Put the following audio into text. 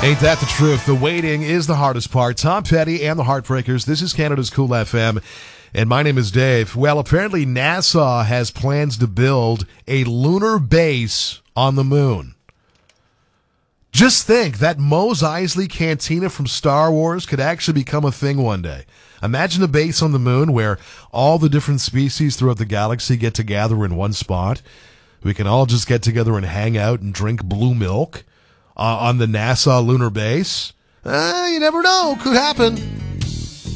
Ain't that the truth? The waiting is the hardest part. Tom Petty and the Heartbreakers. This is Canada's Cool FM, and my name is Dave. Well, apparently NASA has plans to build a lunar base on the moon. Just think, that Mos Eisley Cantina from Star Wars could actually become a thing one day. Imagine a base on the moon where all the different species throughout the galaxy get to gather in one spot. We can all just get together and hang out and drink blue milk on the NASA lunar base. You never know. Could happen.